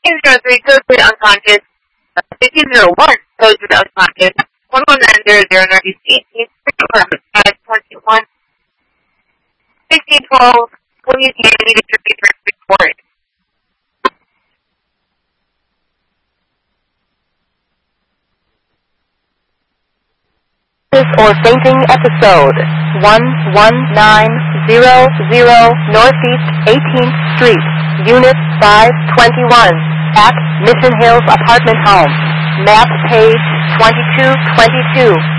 1503 goes to the unconscious. 1501 goes to the unconscious. 11900 Northeast 18th Street, 21. 1612, William Kennedy Distributor Report. Or fainting episode 11900 Northeast 18th Street, Unit 521, at Mission Hills Apartment Home. Map page 2222.